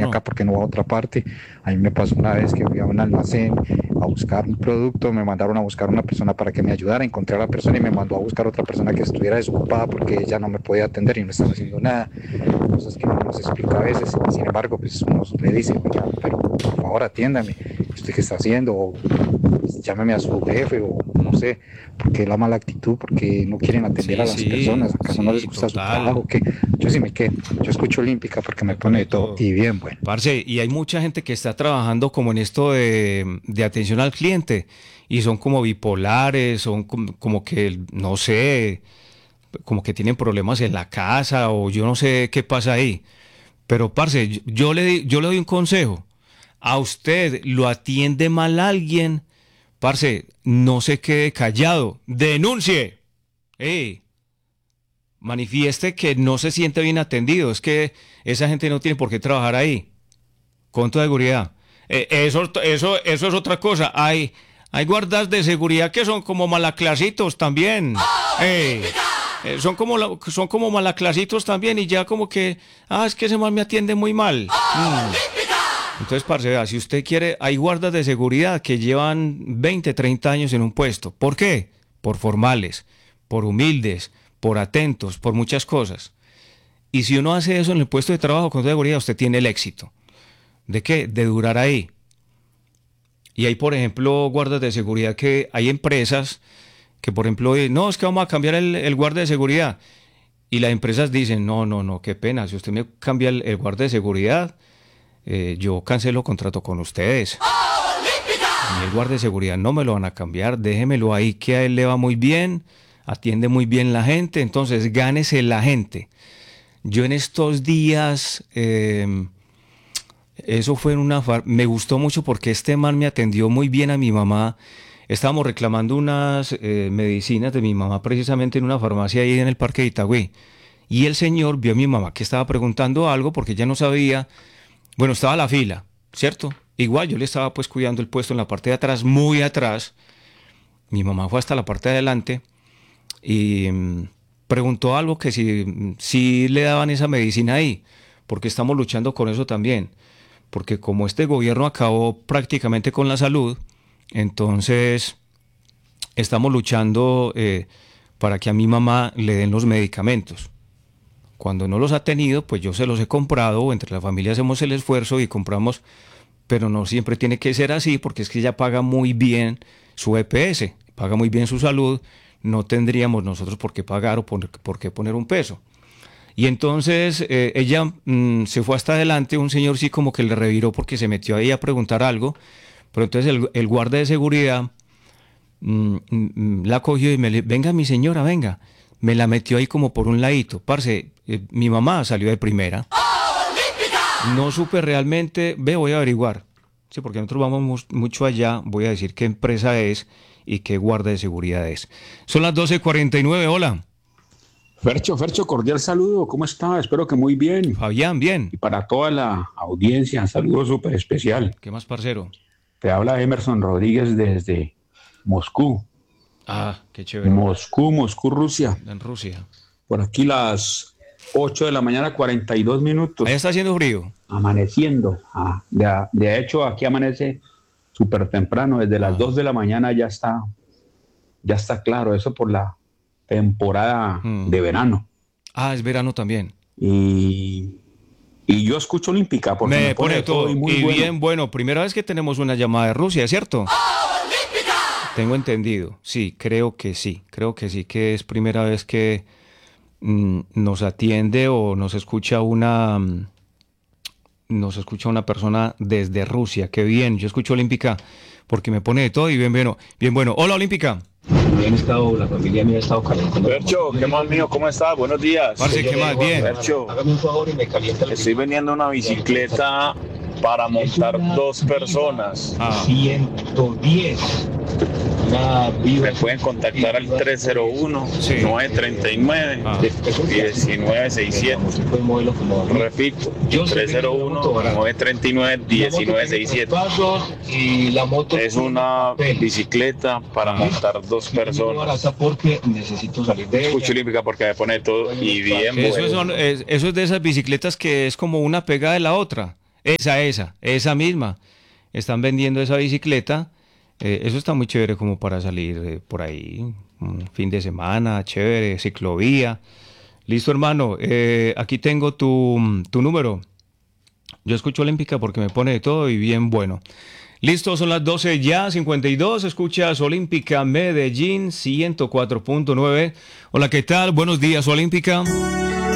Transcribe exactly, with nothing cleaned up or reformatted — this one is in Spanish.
acá porque no va a otra parte. A mí me pasó una vez que fui a un almacén a buscar un producto, me mandaron a buscar una persona para que me ayudara, encontré a la persona y me mandó a buscar otra persona que estuviera desocupada porque ella no me podía atender y no estaba haciendo nada, cosas que no nos explica a veces. Sin embargo, pues uno le dice, oiga, pero por favor atiéndame, ¿usted qué está haciendo? O pues, llámeme a su jefe, o no sé, porque la mala actitud, porque no quieren atender Sí, a las sí, personas, ¿acaso no les sí, gusta su total. trabajo? ¿Qué? Yo sí me quedo, yo escucho Olímpica porque me Me pone pone de todo todo. y bien bueno. Parce, y hay mucha gente que está trabajando como en esto de, de atención al cliente y son como bipolares, son como, como que, no sé, como que tienen problemas en la casa o yo no sé qué pasa ahí. Pero, parce, yo, yo le, di- yo le doy un consejo. A usted lo atiende mal alguien, parce, no se quede callado, denuncie. Ey, manifieste que no se siente bien atendido. Es que esa gente no tiene por qué trabajar ahí. Con toda seguridad. Eh, eso, eso, eso es otra cosa. Hay, hay guardas de seguridad que son como malaclasitos también. Ey, eh, son como la- son como malaclasitos también y ya como que, ah, es que ese mal me atiende muy mal. Mm. Entonces, parce, vea, si usted quiere, hay guardas de seguridad que llevan veinte, treinta años en un puesto. ¿Por qué? Por formales, por humildes, por atentos, por muchas cosas. Y si uno hace eso en el puesto de trabajo con toda seguridad, usted tiene el éxito. ¿De qué? De durar ahí. Y hay, por ejemplo, guardas de seguridad que hay empresas que, por ejemplo, eh, no, es que vamos a cambiar el, el guardia de seguridad. Y las empresas dicen, no, no, no, qué pena, si usted me cambia el, el guardia de seguridad, eh, yo cancelo contrato con ustedes. A mí el guardia de seguridad no me lo van a cambiar, déjemelo ahí que a él le va muy bien, atiende muy bien la gente, entonces gánese la gente. Yo en estos días... Eh, Eso fue en una... far- Me gustó mucho porque este man me atendió muy bien a mi mamá. Estábamos reclamando unas eh, medicinas de mi mamá precisamente en una farmacia ahí en el Parque de Itagüí. Y el señor vio a mi mamá que estaba preguntando algo porque ya no sabía. Bueno, estaba la fila, ¿cierto? Igual yo le estaba pues cuidando el puesto en la parte de atrás, muy atrás. Mi mamá fue hasta la parte de adelante y mm, preguntó algo que si, si le daban esa medicina ahí, porque estamos luchando con eso también porque como este gobierno acabó prácticamente con la salud, entonces estamos luchando eh, para que a mi mamá le den los medicamentos. Cuando no los ha tenido, pues yo se los he comprado, entre la familia hacemos el esfuerzo y compramos, pero no siempre tiene que ser así, porque es que ella paga muy bien su E P S, paga muy bien su salud, no tendríamos nosotros por qué pagar o por, por qué poner un peso. Y entonces eh, ella mm, se fue hasta adelante, un señor sí como que le reviró porque se metió ahí a preguntar algo, pero entonces el, el guardia de seguridad mm, mm, la cogió y me le, venga mi señora, venga, me la metió ahí como por un ladito. Parce, eh, mi mamá salió de primera, no supe realmente, ve, voy a averiguar, sí, porque nosotros vamos mu- mucho allá, voy a decir qué empresa es y qué guardia de seguridad es. Son las doce cuarenta y nueve, hola. Fercho, Fercho, cordial saludo, ¿cómo está? Espero que muy bien. Fabián, bien. Y para toda la audiencia, saludo súper especial. ¿Qué más, parcero? Te habla Emerson Rodríguez desde Moscú, Ah, qué chévere. Moscú, Moscú, Rusia. En Rusia. Por aquí las ocho de la mañana, cuarenta y dos Allá minutos, está haciendo frío. amaneciendo. Ah, de, de hecho, aquí amanece súper temprano, desde las Ah, dos de la mañana ya está, ya está claro, eso por la temporada mm. de verano. Ah, es verano también. Y Y yo escucho Olímpica porque me Me pone pone de todo y todo. muy Y bueno. bien, bueno, primera vez que tenemos una llamada de Rusia, ¿cierto? Tengo entendido. Sí, creo que sí. Creo que sí, que es primera vez que mm, nos atiende o nos escucha una... mm, nos escucha una persona desde Rusia. Qué bien. Yo escucho Olímpica porque me pone de todo y bien bueno. Bien bueno. Hola, Olímpica. Me han estado, la familia mía ha estado calentando. Percho, ¿qué más mío? ¿Cómo estás? Buenos días. Parce, ¿qué más? Bien. Percho, Hágame un favor y me calienta la estoy vendiendo una bicicleta para montar dos personas. Ah, ciento diez. Una Me pueden contactar al tres cero uno, Sí. nueve tres nueve, ah. uno nueve seis siete. Tipo de modelo como Repito, tres cero uno, nueve tres nueve, uno nueve seis siete. Y la moto Es una bicicleta para montar dos personas. porque necesito salir de Escucho Olímpica porque me pone todo y bien Eso, bueno. son, es, eso es de esas bicicletas que es como una pegada de la otra. Esa, esa, esa misma. Están vendiendo esa bicicleta. Eh, eso está muy chévere como para salir eh, por ahí, un fin de semana, chévere, ciclovía. Listo, hermano. Eh, aquí tengo tu, tu número. Yo escucho Olímpica porque me pone de todo y bien bueno. Listo, son las doce ya, cincuenta y dos. Escuchas Olímpica Medellín ciento cuatro punto nueve. Hola, ¿qué tal? Buenos días, Olímpica.